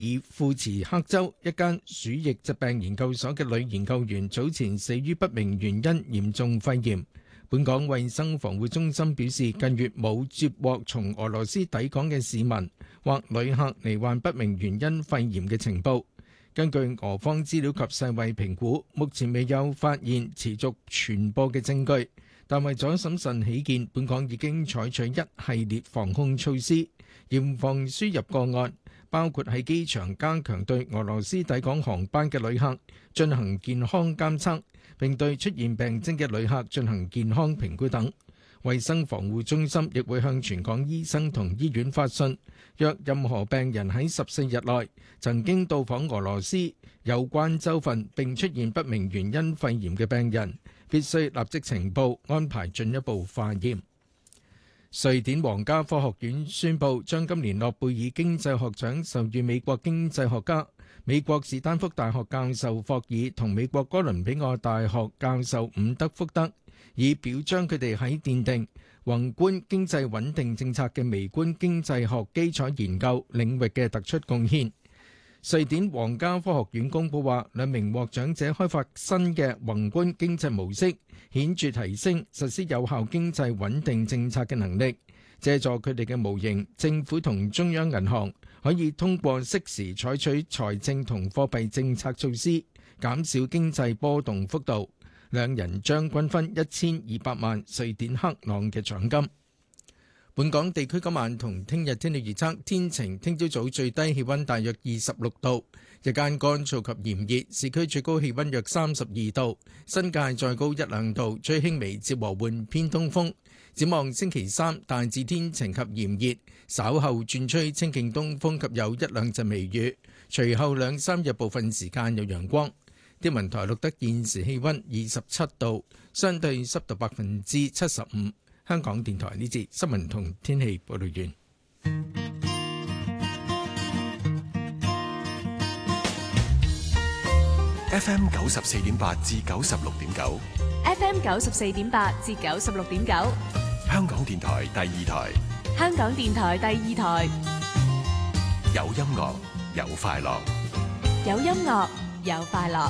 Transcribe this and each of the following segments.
爾庫茨克州一間鼠疫疾病研究所嘅女研究員早前死於不明原因嚴重肺炎。本港衛生防護中心表示，近月冇接獲從俄羅斯抵港嘅市民或旅客罹患不明原因肺炎嘅情報。根據俄方資料及世衛評估，目前未有發現持續傳播嘅證據，但為咗審慎起見，本港已經採取一系列防控措施，嚴防輸入個案，包括喺機場加強對俄羅斯抵港航班嘅旅客進行健康監測，並對出現病徵嘅旅客進行健康評估等。衛生防護中心亦會向全港醫生同醫院發信，若任何病人喺14日內曾經到訪俄羅斯有關州份並出現不明原因肺炎嘅病人，必須立即呈報，安排進一步化驗。瑞典皇家科學院宣布，將今年諾貝爾經濟學獎授予美國經濟學家、美國史丹福大學教授霍爾同美國哥倫比亞大學教授伍德福德，以表彰佢哋喺奠定宏觀經濟穩定政策嘅微觀經濟學基礎研究領域嘅突出貢獻。瑞典皇家科學院公佈話，兩名獲獎者開發新嘅宏觀經濟模式，顯著提升實施有效經濟穩定政策嘅能力。借助佢哋嘅模型，政府同中央銀行可以通過適時採取財政同貨幣政策措施，減少經濟波動幅度。兩人將均分1200萬瑞典克朗嘅獎金。本港地區今晚同聽日天氣預測，天晴，聽朝早最低氣溫大約26度，日間乾燥及炎熱，市區最高氣溫約32度，新界再高1-2度，吹輕微至和緩偏東風。展望星期三大致天晴及炎熱，稍後轉吹清勁東風及有1-2陣微雨，隨後2-3日部分時間有陽光。天文台錄得現時氣溫27度，相對濕度75%。香港電台呢節新聞同天氣報道完。 FM 94.8至96.9 ，FM 94.8至96.9， 香港電台第二台， 香港電台第二台， 有音樂有快樂， 有音樂有快樂。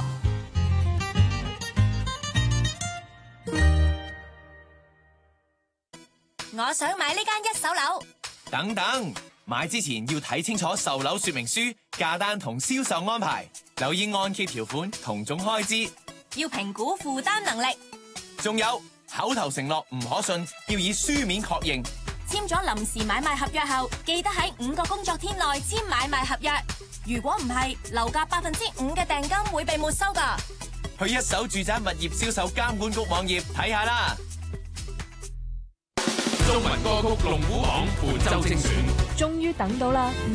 我想買呢間一手樓。 等等，買之前要睇清楚售樓說明書、價單同銷售安排，留意按揭條款同總開支， 要評估負擔能力。 仲有口頭承諾唔可信，要以書面確認。 簽咗臨時買賣合約後，記得喺5個工作天內簽買賣合約。如果唔係，樓價5%嘅訂金會被沒收㗎。 去一手住宅物業銷售監管局網頁睇下啦。中文歌曲龍虎榜本周精選， 終於等到啦！